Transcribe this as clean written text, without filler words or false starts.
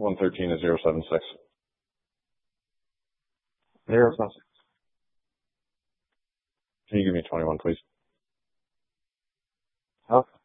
113 is 076. 076. Can you give me 21, please? Okay.